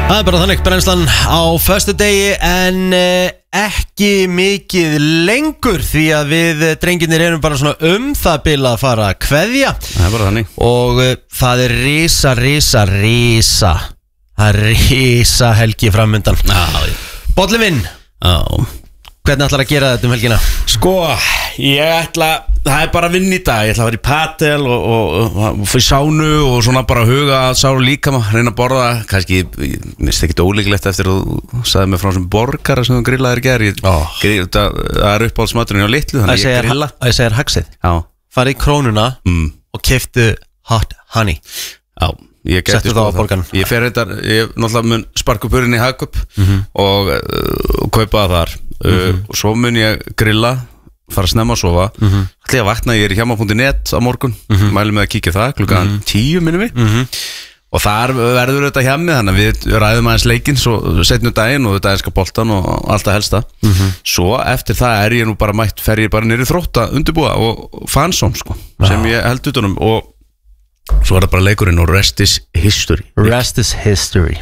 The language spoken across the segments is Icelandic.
Það bara þannig, brennslan á föstudegi en ekki mikið lengur því að við drengirnir erum bara svona það bil að fara að kveðja. Það bara þannig. Og það er risa helgi framundan. Bolli minn, hvernig ætlar að gera þetta helgina? Sko, það er bara að vinna í dag. Ég ætla að vera í padel og fyrir sánu og svona bara huga sáru líka maður, reyna að borða. Kannski, ég minnst ekkit ólíklegt eftir að þú sagði mig frá sem borgara sem þú grillaðir í gær. Það er uppáhaldsmaturinn á litlu, þannig ég grilla. Ég segir haxið. Farið í Krónuna og keyptu hot honey. Já, ég geti sko það. Ég fer þetta, ég náttúrulega mun sparka upp hurðinni í Hagkaup og kaupa það þar. Og svo mun ég grilla, fara snemma að sofa. Ætla ég að vakna, ég er í hjama.net á morgun, mæli með að kíkja það klukkan 10 minnum við. Og þar verður þetta hjá mig, þannig að við ræðum aðeins leikinn svo setnum daginn og þetta enska boltan og allt að helsta. Svo eftir það er ég nú bara mætt, fer ég bara niður í Þrótta undirbúa og fansóm sko, sem ég held utanum og svo er það bara leikurinn og rest is history. Rest is history.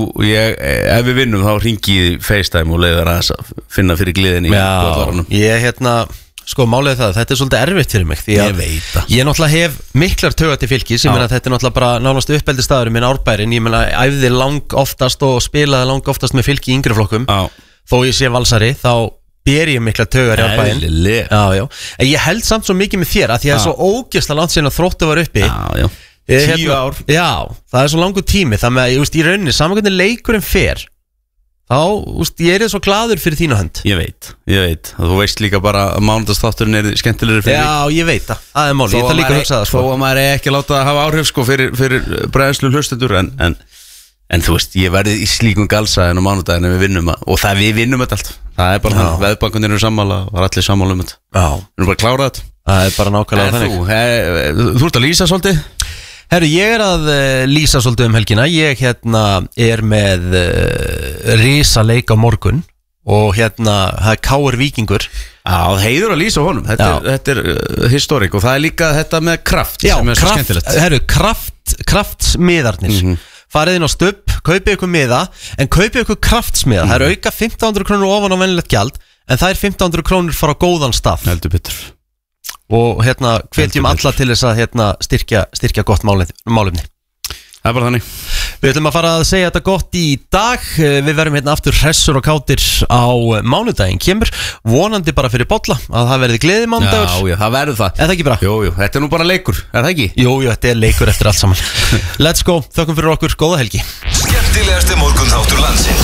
Ef við vinnum þá ringi ég FaceTime og leiðar að finna fyrir gleðin í bóðvarunum. Sko málið það, þetta er svolítið erfitt fyrir mig því að ég náttúrulega hef miklar taugar til Fylkis, ég meina þetta er náttúrulega bara nánast uppeldi staðurinn minn Árbærin, ég meina æfði lang oftast og spilaði lang oftast með Fylki í yngri flokkum, þó ég sé valsari þá ber ég miklar taugar í Árbærin. En ég held samt svo mikið með þér að því að það er svo ógeðslega langt síðan að Þróttur var uppi. 10 ár. Já, það er svo langur tími, það með að í rauninni saman hvernig leikurinn fer þá, ég er svo gladur fyrir þína hönd. Ég veit, þú veist líka bara að mánudagsþátturinn er skemmtilegri fyrir Já, ég veit það er máli, ég þarf líka að hugsa það sko. Þó að maður ekki að láta það hafa áhrif sko fyrir bræðslu hlustendur en þú veist, ég verði í slíkum galsa en á mánudaginn ef við vinnum og við vinnum þetta allt. Það er bara þannig, veðbankunir eru sammála og allir sammála þetta. Við erum bara að klára þetta. Það er bara nákvæmlega þannig. Þú ert að lýsa svolítið? Herru, ég er að lýsa svolítið helgina. Ég er með risa leik á morgun og það er KR Víkingur. Já, heiður að lýsa honum. Þetta er historik og það er líka þetta með kraft sem er svo skemmtilegt. Herru, kraftsmiðarnir. Farið inn á Stubb, kaupið ykkur miða en kaupið ykkur kraftsmiða. Það er auka 1500 krónur ofan á venjulegt gjald en það er 1500 krónur fara á góðan stað. Heldur betur. Og hvetjum alla til þess að styrkja gott málefni. Það er bara þannig. Við ætlum að fara að segja þetta gott í dag. Við verðum aftur hressur og kátir á mánudaginn kemur. Vonandi bara fyrir bolla að það verði gleði mánudagur. Já, það verður það. Er það ekki bra? Jú, þetta er nú bara leikur, er það ekki? Jú, þetta er leikur eftir allt saman. Let's go, þökkum fyrir okkur, góða helgi. Skemmtilegasti morgunþáttur landsins.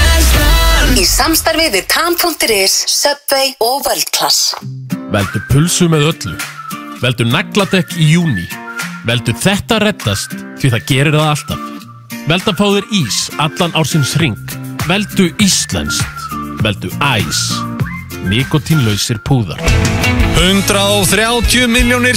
Í samstarfi við Tam.is, Subway og World Class. Veldu pulsu með öllu. Veldu nagladekk í júní. Veldu þetta reddast því það gerir það alltaf. Veldu að fá þér ís allan ársins hring. Veldu íslenskt. Veldu æs. Nikotínlausir púðar. 130 milljónir